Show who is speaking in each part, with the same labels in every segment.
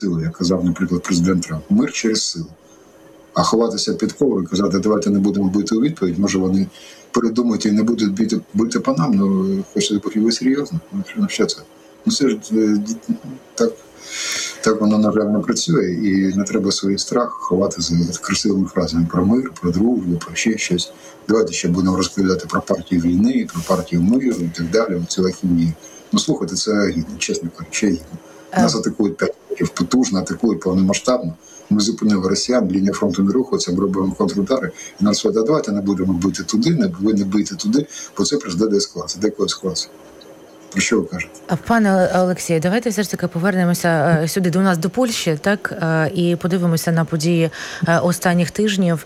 Speaker 1: силу, як казав, наприклад, президент Трамп. Мир через силу. А ховатися під ковру і казати, давайте не будемо бити у відповідь, може вони передумають і не будуть бити по нам, хочете, поки ви серйозно? Що це? Це ж так воно, на жаль, не працює, і не треба свій страх ховати за красивими фразами про мир, про дружбу, про ще щось. Давайте ще будемо розповідати про партію війни, про партію миру і так далі. Це ахінія. Слухайте, це гідно, чесно кажучи, гідно. Нас атакують 5 років потужно, атакують повномасштабно. Ми зупинили росіян, лінія фронту не рухається, ми робимо контрудари. І нам сказали, давайте не будемо бити туди, ви не бийте туди, бо це призведе до ескалації. До якої ескалації? Про що ви кажете?
Speaker 2: Пане Олексію, давайте все ж таки повернемося сюди до нас, до Польщі, так, і подивимося на події останніх тижнів.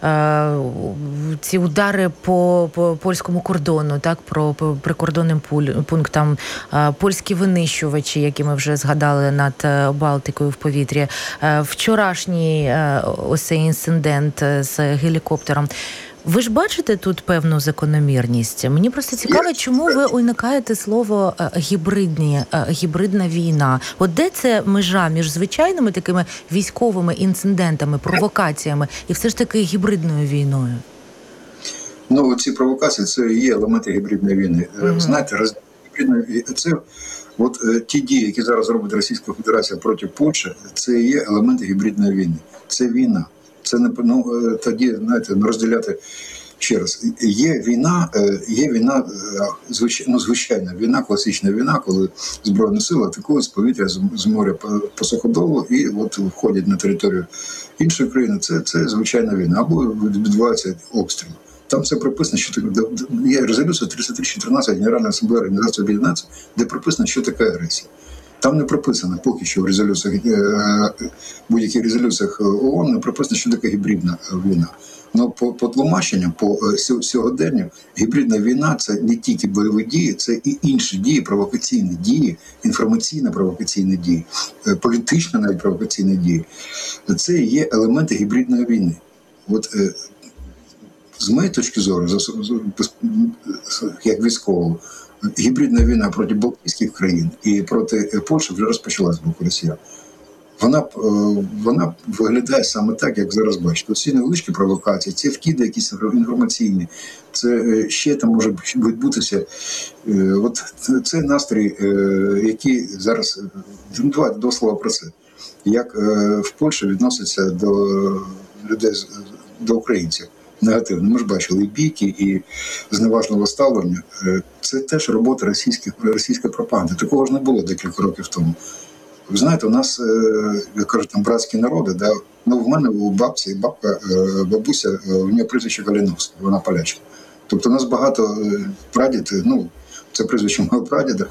Speaker 2: Ці удари по польському кордону, так, про прикордонним пунктам, польські винищувачі, які ми вже згадали над Балтикою в повітрі, вчорашній ось цей інцидент з гелікоптером. Ви ж бачите тут певну закономірність? Мені просто цікаво, чому ви уникаєте слово гібридна війна. От де це межа між звичайними такими військовими інцидентами, провокаціями і все ж таки гібридною війною?
Speaker 1: Ці провокації – це і є елементи гібридної війни. Знаєте, це ті дії, які зараз робить Російська Федерація проти Польщі, це і є елементи гібридної війни. Це війна. Це не тоді, знаєте, не розділяти ще раз. Є війна, звичайна війна, класична війна, коли Збройні сили атакують з повітря, з моря по суходолу і входять на територію іншої країни. Це звичайна війна. Або відбувається обстріл. Там це прописано, що є резолюція 3314 Генеральної асамблеї Організації Об'єднаних Націй, де прописано, що таке агресія. Там не прописано поки що в резолюціях, будь-яких резолюціях ООН не прописано, що таке гібридна війна. Но по тлумаченням, по сьогоденню, гібридна війна – це не тільки бойові дії, це і інші дії, провокаційні дії, інформаційно-провокаційні дії, політично навіть провокаційні дії. Це є елементи гібридної війни. З моєї точки зору, як військового, гібридна війна проти Балтійських країн і проти Польщі вже розпочалась з боку росіян. Вона виглядає саме так, як зараз бачите. Ці невеличкі провокації, ці вкиди якісь інформаційні, це ще там може відбутися. Цей настрій, який зараз, давайте до слова про це, як в Польщі відноситься до людей, до українців. Негативно. Ми ж бачили і бійки, і зневажливе ставлення. Це теж робота російської пропаганди. Такого ж не було декілька років тому. Ви знаєте, у нас, як кажуть, там братські народи, да? В мене у бабуся, у неї прізвище Каліновська, вона полячка. Тобто у нас багато прадід, це прізвище мого прадіда.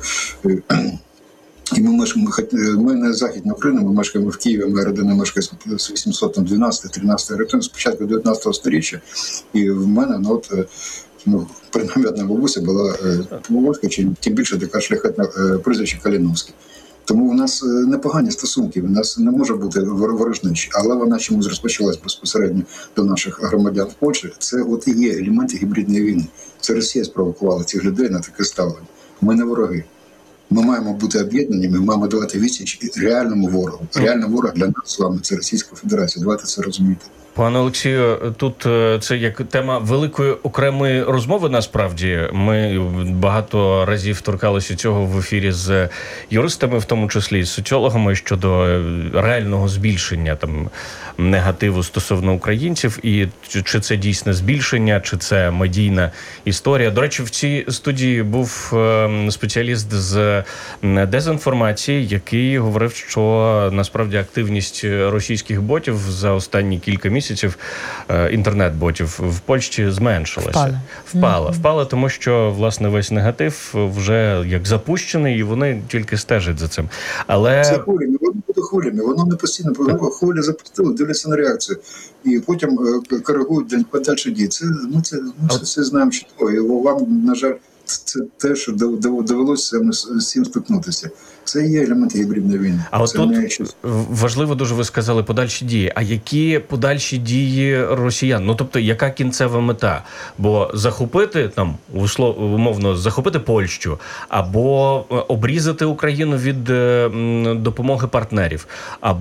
Speaker 1: І ми не Західна Україна, ми мешкаємо в Києві, моя родина мешкає з 812-13 років, з початку 19 століття. І в мене, принаймні одна бабуся була поволоська, чи тим більше така шляхетна прізвище Каліновська. Тому в нас непогані стосунки, в нас не може бути ворожнечі, але вона чомусь розпочалась безпосередньо до наших громадян в Польщі. Це і є елементи гібридної війни. Це Росія спровокувала цих людей на таке ставлення. Ми не вороги. Ми маємо бути об'єднані, ми маємо давати відсіч реальному ворогу. Реальний ворог для нас з вами – це Російська Федерація. Давайте це розуміти.
Speaker 3: Пане Олексію, тут це як тема великої окремої розмови, насправді. Ми багато разів торкалися цього в ефірі з юристами, в тому числі з соціологами, щодо реального збільшення негативу стосовно українців. І чи це дійсне збільшення, чи це медійна історія. До речі, в цій студії був спеціаліст з дезінформації, який говорив, що насправді активність російських ботів за останні кілька місяців, інтернет-ботів в Польщі зменшилася. Впала, тому що, власне, весь негатив вже як запущений, і вони тільки стежать за цим. Але
Speaker 1: це хвилями, воно не постійно, хвиля запустили, дивляться на реакцію, і потім коригують подальші дії. Ми це знаємо чітко, і вам, на жаль, це те, що довелося з цим стикнутися. Це є елемент гібридної війни.
Speaker 3: А от
Speaker 1: це
Speaker 3: тут важливо дуже, ви сказали, подальші дії. А які подальші дії росіян? Ну, тобто, яка кінцева мета? Бо захопити, там, умовно, захопити Польщу, або обрізати Україну від допомоги партнерів, або